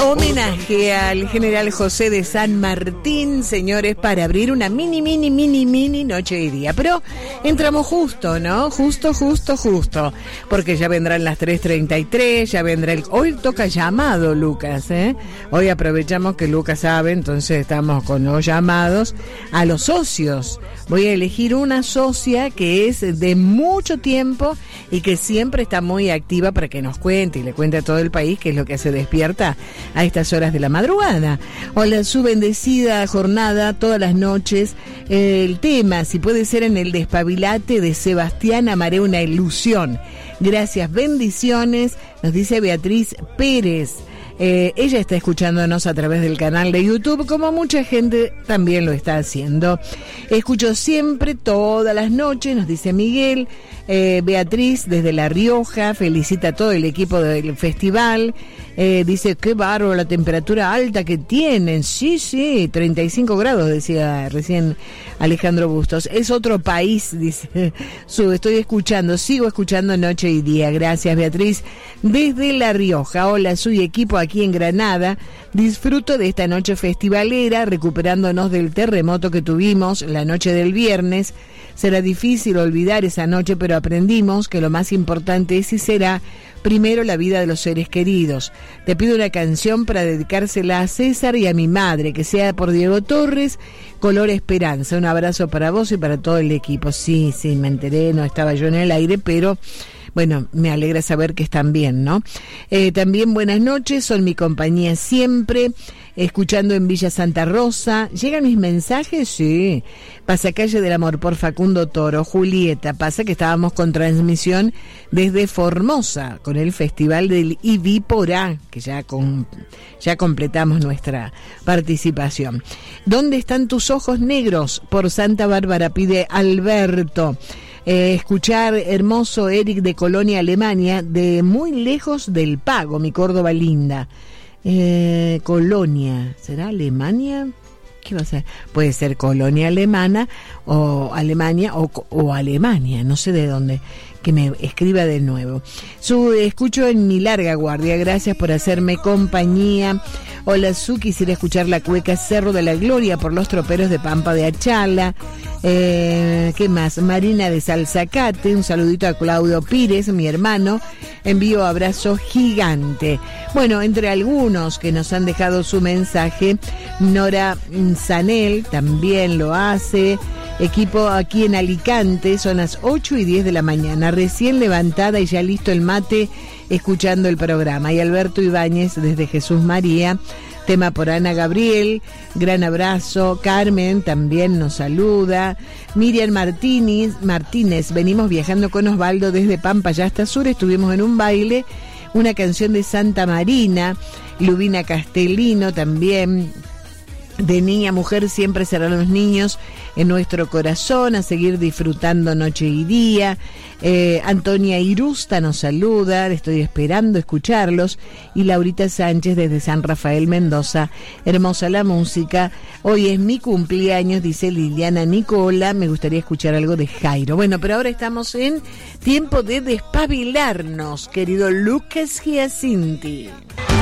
Homenaje al general José de San Martín, señores, para abrir una mini noche y día. Pero entramos justo, ¿no? Justo, porque ya vendrán las 3:33, ya vendrá hoy toca llamado, Lucas, ¿eh? Hoy aprovechamos que Lucas sabe, entonces estamos con los llamados a los socios. Voy a elegir una socia que es de mucho tiempo y que siempre está muy activa para que nos cuente y le cuente a todo el país qué es lo que se despierta a estas horas de la madrugada. Hola, su bendecida jornada todas las noches. El tema, si puede ser en el despabilate de Sebastián, amaré una ilusión. Gracias, bendiciones, nos dice Beatriz Pérez. Ella está escuchándonos a través del canal de YouTube, como mucha gente también lo está haciendo. Escucho siempre, todas las noches, nos dice Miguel. Beatriz, desde La Rioja, felicita a todo el equipo del festival. Dice, qué bárbaro la temperatura alta que tienen. Sí, 35 grados, decía recién Alejandro Bustos. Es otro país, dice. Sigo escuchando noche y día. Gracias, Beatriz. Desde La Rioja, hola, soy equipo aquí en Granada. Disfruto de esta noche festivalera, recuperándonos del terremoto que tuvimos la noche del viernes. Será difícil olvidar esa noche, pero aprendimos que lo más importante es y será primero la vida de los seres queridos. Te pido una canción para dedicársela a César y a mi madre, que sea por Diego Torres, Color Esperanza. Un abrazo para vos y para todo el equipo. Sí, me enteré, no estaba yo en el aire, pero bueno, me alegra saber que están bien, ¿no? También buenas noches, son mi compañía siempre, escuchando en Villa Santa Rosa. ¿Llegan mis mensajes? Sí. Pasacalle del Amor por Facundo Toro. Julieta, pasa que estábamos con transmisión desde Formosa, con el Festival del Ibiporá, que ya completamos nuestra participación. ¿Dónde están tus ojos negros? Por Santa Bárbara, pide Alberto. Escuchar hermoso Eric de Colonia, Alemania, de muy lejos del Pago, mi Córdoba linda. Colonia, ¿será Alemania? ¿Qué va a ser? Puede ser Colonia Alemana o Alemania o Alemania, no sé de dónde. Que me escriba de nuevo. Escucho en mi larga guardia, gracias por hacerme compañía. Hola, quisiera escuchar la cueca Cerro de la Gloria por los troperos de Pampa de Achala. ¿Qué más? Marina de Salzacate, un saludito a Claudio Pires, mi hermano. Envío abrazo gigante. Bueno, entre algunos que nos han dejado su mensaje, Nora Zanel también lo hace. Equipo aquí en Alicante, son las 8:10 de la mañana, recién levantada y ya listo el mate, escuchando el programa. Y Alberto Ibáñez desde Jesús María, tema por Ana Gabriel, gran abrazo. Carmen también nos saluda. Miriam Martínez, venimos viajando con Osvaldo desde Pampa ya hasta Sur, estuvimos en un baile, una canción de Santa Marina. Lubina Castellino también. De niña, mujer, siempre serán los niños en nuestro corazón, a seguir disfrutando noche y día. Antonia Irusta nos saluda, estoy esperando escucharlos. Y Laurita Sánchez desde San Rafael, Mendoza, hermosa la música. Hoy es mi cumpleaños, dice Liliana Nicola, me gustaría escuchar algo de Jairo. Bueno, pero ahora estamos en tiempo de despabilarnos, querido Lucas Giacinti.